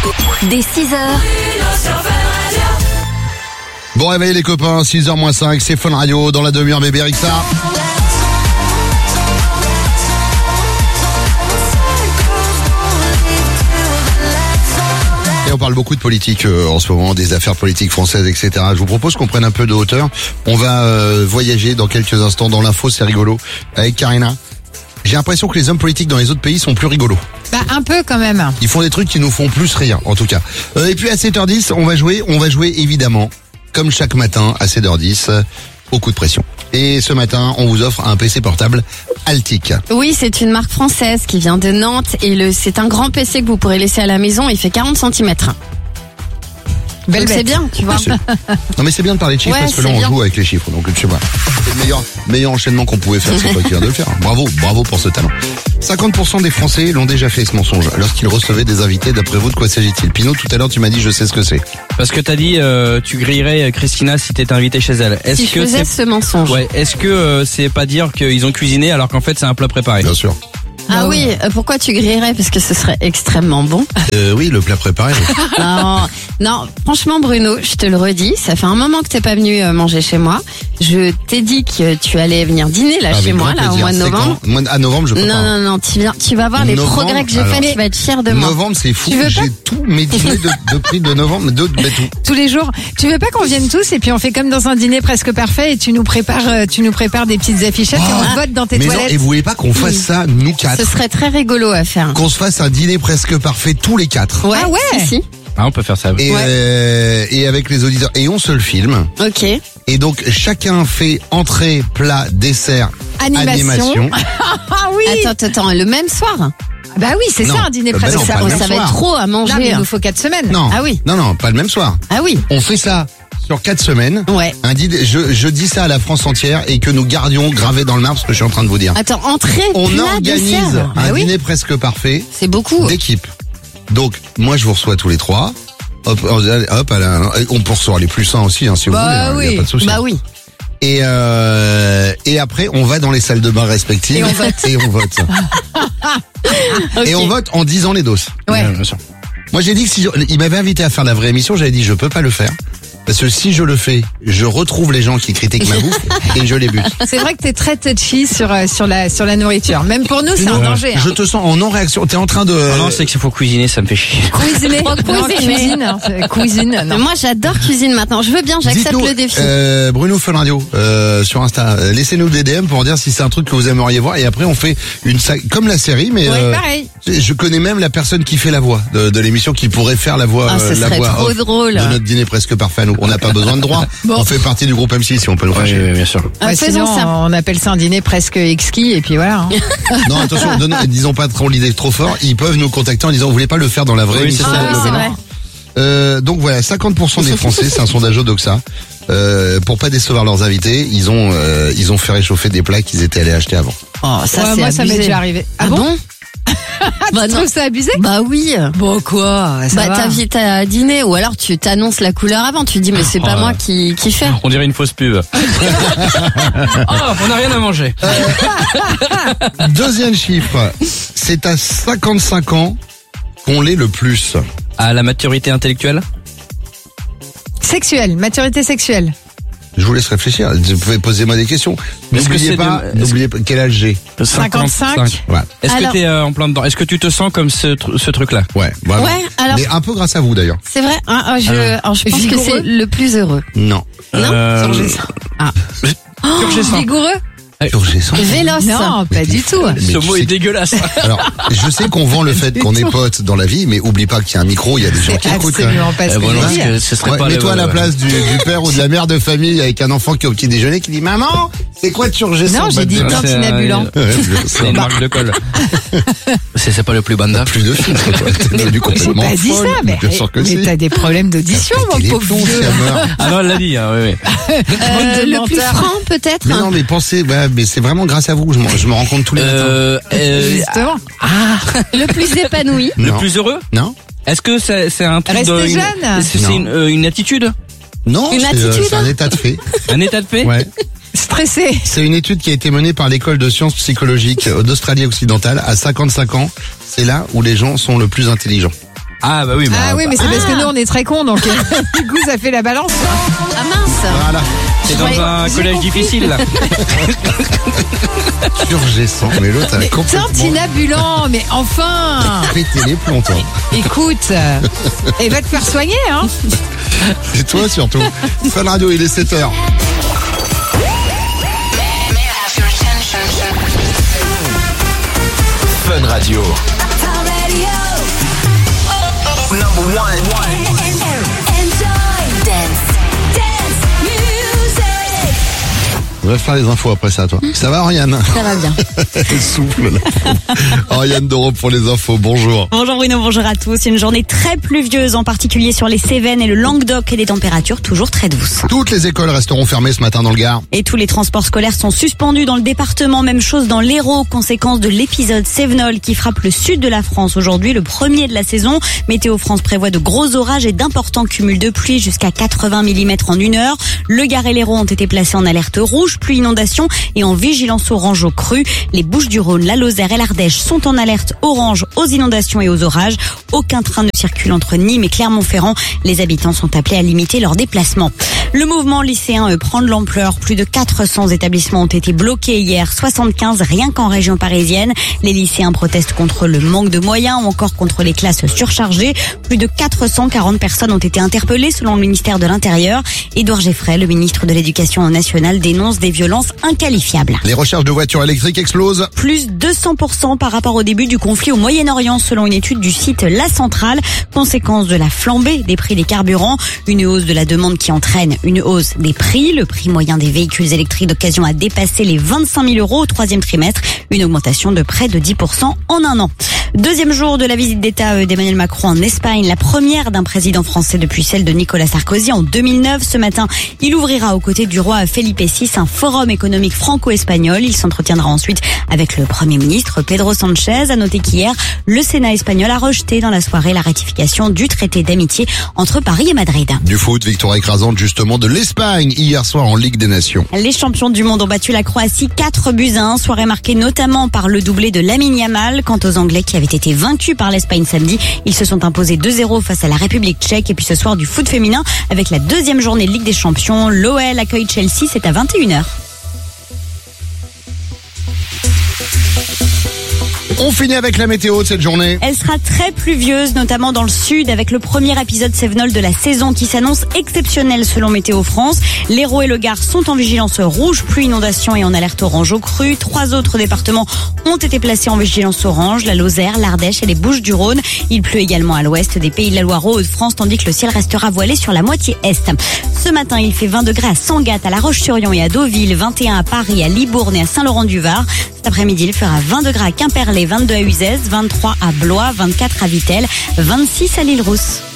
Dès 6h. Bon réveil les copains, 6h-5, c'est Fun Radio dans la demi-heure bébé Rixa. Et on parle beaucoup de politique en ce moment, des affaires politiques françaises, etc. Je vous propose qu'on prenne un peu de hauteur. On va voyager dans quelques instants dans l'info, c'est rigolo, avec Karina. J'ai l'impression que les hommes politiques dans les autres pays sont plus rigolos. Bah un peu quand même. Ils font des trucs qui nous font plus rire, en tout cas. Et puis à 7h10, on va jouer évidemment, comme chaque matin à 7h10, au coup de pression. Et ce matin, on vous offre un PC portable Altic. Oui, c'est une marque française qui vient de Nantes et c'est un grand PC que vous pourrez laisser à la maison. Il fait 40 cm. Belle Donc c'est bête. bien, tu vois. Non mais c'est bien de parler de chiffres Ouais, parce que là c'est on bien. joue avec les chiffres, donc je sais pas. C'est le meilleur enchaînement qu'on pouvait faire, c'est toi qui viens de le faire. Bravo pour ce talent. 50% des Français l'ont déjà fait ce mensonge lorsqu'ils recevaient des invités. D'après vous, de quoi s'agit-il? Pinot, tout à l'heure tu m'as dit je sais ce que c'est. Parce que t'as dit tu grillerais Christina si t'étais invité chez elle. Est-ce Si je que faisais ce mensonge. ouais, est-ce que c'est pas dire qu'ils ont cuisiné alors qu'en fait c'est un plat préparé? Bien sûr. Ah oui, pourquoi tu grillerais? Parce que ce serait extrêmement bon. Oui, le plat préparé. Non, franchement Bruno, je te le redis, ça fait un moment que t'es pas venu manger chez moi. Je t'ai dit que tu allais venir dîner là Avec chez moi grand là au plaisir. mois de C'est novembre. quand à novembre, je peux pas. Non, tu vas voir les Novembre, progrès que j'ai alors. faits, tu vas être fier de moi. Novembre, c'est fou. Tu veux pas J'ai tous mes dîners de prix de novembre, tout. Tous les jours. Tu veux pas qu'on vienne tous et puis on fait comme dans un dîner presque parfait et tu nous prépares des petites affichettes et on vote dans tes Mais non, toilettes. et vous voulez pas qu'on fasse ça, nous quatre? Ce serait très rigolo à faire. Qu'on se fasse un dîner presque parfait tous les quatre. Ouais, Ah ouais. si. Ah, on peut faire ça. Et avec les auditeurs. Et on se le filme. Ok. Et donc, chacun fait entrée, plat, dessert, animation. Ah oui. Attends, le même soir? Bah oui, c'est Non. ça un dîner Bah presque non, pas parfait. le même Ça va soir. être trop à Non, mais manger. il nous faut 4 semaines. Non. Ah oui. Non, pas le même soir. Ah oui. On fait ça sur 4 semaines. Ouais. Un dîner, je dis ça à la France entière et que nous gardions gravé dans le marbre ce que je suis en train de vous dire. Attends, entrée, On plat, organise dessert. un Ah oui. dîner presque parfait C'est beaucoup. d'équipe. Donc, moi, je vous reçois tous les trois. Hop, on peut recevoir les plus sains aussi, hein, si vous Bah voulez. Il y a oui. pas de souci. Bah oui. Et après, on va dans les salles de bain respectives. Et on vote. Et on vote. Et on vote en disant les doses. Ouais. Bien sûr. Moi, j'ai dit que il m'avait invité à faire la vraie émission, j'avais dit je peux pas le faire. Parce que si je le fais, je retrouve les gens qui critiquent ma bouffe et je les bute. C'est vrai que t'es très touchy sur la nourriture. Même pour nous, c'est un Non, danger. je te sens en non-réaction. T'es en train de... Ah non, c'est qu'il faut cuisiner, ça me fait chier. Cuisiner. Non, cuisine. Cuisine. Mais Non. moi, j'adore cuisine maintenant. Je veux bien, j'accepte Dites-nous, le défi. Bruno Fun Radio sur Insta. Laissez-nous des DM pour dire si c'est un truc que vous aimeriez voir et après on fait comme la série, mais Ouais, pareil. je connais même la personne qui fait la voix de l'émission qui pourrait faire la voix, Ah, ce la serait voix trop off drôle. de notre dîner presque parfait. Nous, on n'a pas besoin de droit. Bon. On fait partie du groupe M6 si on peut le Oui, racheter. bien sûr. Ouais, Faisons sinon, ça. on appelle ça un dîner presque exquis et puis voilà. Hein. Non, attention, disons pas trop l'idée trop fort. Ils peuvent nous contacter en disant vous voulez pas le faire dans la vraie Oui, émission. c'est ça. Ah oui, c'est vrai. Donc voilà, 50% des Français, c'est un sondage Odoxa. Pour pas décevoir leurs invités, ils ont fait réchauffer des plats qu'ils étaient allés acheter avant. Oh, ça, Ouais, c'est moi, ça m'est abusé. déjà arrivé. Ah bon? Bah Tu non. trouves ça abusé? Bah oui. Bon, quoi? Ça Bah va. t'invites à dîner ou alors tu t'annonces la couleur avant. Tu dis mais c'est pas Oh. moi qui fait. On dirait une fausse pub. On n'a rien à manger. Deuxième chiffre, c'est à 55 ans qu'on l'est le plus. À la maturité intellectuelle? Sexuelle, maturité sexuelle. Je vous laisse réfléchir. Vous pouvez poser moi des questions. Est-ce que c'est N'oubliez pas quel âge j'ai. 55. Ouais. Est-ce Alors- que t'es en plein dedans? Est-ce que tu te sens comme ce truc-là? Ouais. Vraiment. Ouais, alors Mais un peu grâce à vous d'ailleurs. c'est vrai. Je pense que Vigoureux. c'est le plus heureux. Non. Turgescent. Vigoureux? Turgescent. Véloce. Non, pas du tout. Mais Ce tu mot sais- est dégueulasse. Alors, je sais qu'on vend le fait qu'on est potes dans la vie, mais oublie pas qu'il y a un micro, il y a des gens qui C'est écoutent. absolument pas ce que Bon, je non, veux parce dire. que ce serait Ouais, pas mets-toi à la ouais. place du père ou de la mère de famille avec un enfant qui est au petit déjeuner qui dit maman, c'est quoi Turgescent? Non, j'ai dit Bah, c'est tintinnabullant. ouais, C'est une marque de colle. C'est pas le plus banda. plus de filtres, toi. T'es devenu J'ai complètement pas dit folle. ça, mais Bien sûr que mais si. t'as des problèmes d'audition, Péter mon les pauvre plombs, vieux. si elle meurt. Ah non, elle l'a dit, hein, oui, oui. Le plus menteur. franc peut-être. Mais non, mais pensez, ouais, mais c'est vraiment grâce à vous. Je me rends compte tous les matins. Justement. Le plus épanoui. Le Non. plus heureux? Non? Est-ce que c'est un truc Restez de... jeune. C'est Non. une attitude? Non, Une c'est attitude. c'est un état de fait. Un état de fait? Ouais. Stressé. C'est une étude qui a été menée par l'école de sciences psychologiques d'Australie occidentale. À 55 ans, c'est là où les gens sont le plus intelligents. Ah bah oui. Ah oui, mais c'est parce que nous on est très cons, donc du coup ça fait la balance. Ah mince. Voilà. C'est dans un collège difficile là. Turgescent, mais l'autre elle a complètement Tintinabulant, mais enfin. pété les plombs, toi. Écoute, et va te faire soigner, hein. C'est toi surtout. Fun Radio, il est 7h. Fun Radio. Number one. On va faire les infos après ça, toi. Ça va, Oriane? Ça va bien. Elle souffle, là. Oriane Doro pour les infos, bonjour. Bonjour Bruno, bonjour à tous. Une journée très pluvieuse, en particulier sur les Cévennes et le Languedoc, et des températures toujours très douces. Toutes les écoles resteront fermées ce matin dans le Gard. Et tous les transports scolaires sont suspendus dans le département. Même chose dans l'Hérault, conséquence de l'épisode Cévenol qui frappe le sud de la France aujourd'hui, le premier de la saison. Météo France prévoit de gros orages et d'importants cumuls de pluie jusqu'à 80 mm en 1 heure. Le Gard et l'Hérault ont été placés en alerte rouge, pluie inondation, et en vigilance orange aux crues. Les Bouches-du-Rhône, la Lozère et l'Ardèche sont en alerte orange aux inondations et aux orages. Aucun train ne circule entre Nîmes et Clermont-Ferrand. Les habitants sont appelés à limiter leurs déplacements. Le mouvement lycéen prend de l'ampleur. Plus de 400 établissements ont été bloqués hier, 75 rien qu'en région parisienne. Les lycéens protestent contre le manque de moyens ou encore contre les classes surchargées. Plus de 440 personnes ont été interpellées selon le ministère de l'Intérieur. Édouard Geffray, le ministre de l'Éducation nationale, dénonce des violences inqualifiables. Les recherches de voitures électriques explosent. Plus 200% par rapport au début du conflit au Moyen-Orient, selon une étude du site La Centrale. Conséquence de la flambée des prix des carburants. Une hausse de la demande qui entraîne une hausse des prix. Le prix moyen des véhicules électriques d'occasion a dépassé les 25 000 euros au 3e trimestre. Une augmentation de près de 10% en 1 an. Deuxième jour de la visite d'État d'Emmanuel Macron en Espagne, la première d'un président français depuis celle de Nicolas Sarkozy en 2009. Ce matin, il ouvrira aux côtés du roi Felipe VI un forum économique franco-espagnol. Il s'entretiendra ensuite avec le Premier ministre Pedro Sánchez. À noter qu'hier, le Sénat espagnol a rejeté dans la soirée la ratification du traité d'amitié entre Paris et Madrid. Du foot, victoire écrasante justement de l'Espagne hier soir en Ligue des Nations. Les champions du monde ont battu la Croatie 4-1, soirée marquée notamment par le doublé de Lamine Yamal. Quant aux Anglais qui avaient été vaincus par l'Espagne samedi, ils se sont imposés 2-0 face à la République tchèque. Et puis ce soir, du foot féminin avec la deuxième journée de Ligue des Champions. L'OL accueille Chelsea, c'est à 21h. On finit avec la météo de cette journée. Elle sera très pluvieuse, notamment dans le sud, avec le premier épisode Cévenol de la saison qui s'annonce exceptionnel selon Météo France. L'Hérault et le Gard sont en vigilance rouge, pluie, inondation et en alerte orange aux crues. 3 autres départements ont été placés en vigilance orange, la Lozère, l'Ardèche et les Bouches-du-Rhône. Il pleut également à l'ouest des Pays de la Loire aux Hauts-de-France, tandis que le ciel restera voilé sur la moitié est. Ce matin, il fait 20 degrés à Sangatte, à La Roche-sur-Yon et à Deauville, 21 à Paris, à Libourne et à Saint-Laurent-du-Var. Cet après-midi, il fera 20 degrés à Quimperlé, 22 à Uzès, 23 à Blois, 24 à Vittel, 26 à l'Île-Rousse.